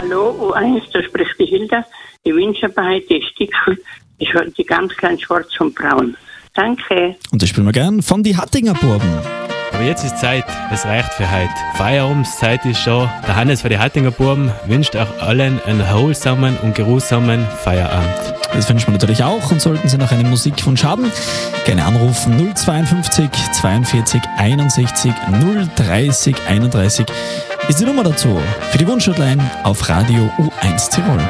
Hallo U1, da spricht die Hilda. Ich wünsche mir heute die Stickel, die ganz kleinen Schwarz und Braun. Danke. Und das spielen wir gern von die Hattinger Buben. Aber jetzt ist Zeit, es reicht für heute. Feierabendszeit ist schon. Der Hannes für die Hattinger Buben wünscht auch allen einen erholsamen und geruhsamen Feierabend. Das wünschen wir natürlich auch, und sollten Sie noch einen Musikwunsch haben, gerne anrufen 052 42 61 030 31 ist die Nummer dazu für die Wunschhotline auf Radio U1 Tirol.